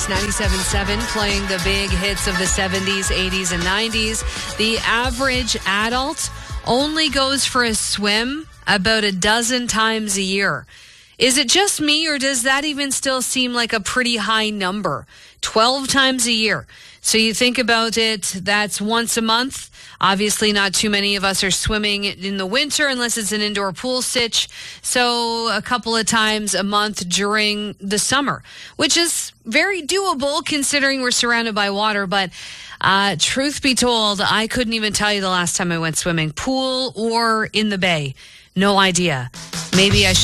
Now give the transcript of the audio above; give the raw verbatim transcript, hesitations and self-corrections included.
ninety-seven point seven playing the big hits of the seventies, eighties, and nineties. The average adult only goes for a swim about a dozen times a year. Is it just me, or does that even still seem like a pretty high number? twelve times a year. So you think about it, that's once a month. Obviously, not too many of us are swimming in the winter unless it's an indoor pool sitch. So a couple of times a month during the summer, which is very doable considering we're surrounded by water. But uh, truth be told, I couldn't even tell you the last time I went swimming, pool or in the bay. No idea. Maybe I should.